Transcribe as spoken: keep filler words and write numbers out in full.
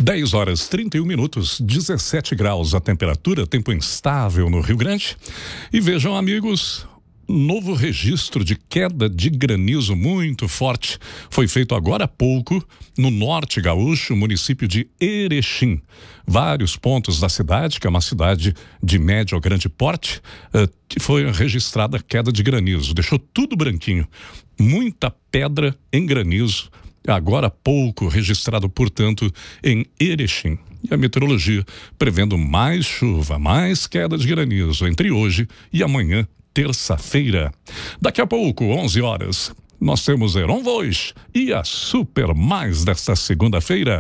dez horas trinta e um minutos, dezessete graus a temperatura, tempo instável no Rio Grande. E vejam, amigos, novo registro de queda de granizo muito forte foi feito agora há pouco no norte gaúcho, município de Erechim. Vários pontos da cidade, que é uma cidade de médio ou grande porte, uh, foi registrada queda de granizo. Deixou tudo branquinho. Muita pedra em granizo. Agora há pouco registrado, portanto, em Erechim. E a meteorologia prevendo mais chuva, mais queda de granizo entre hoje e amanhã, terça-feira. Daqui a pouco, onze horas, nós temos Heron Voz e a Super Mais desta segunda-feira.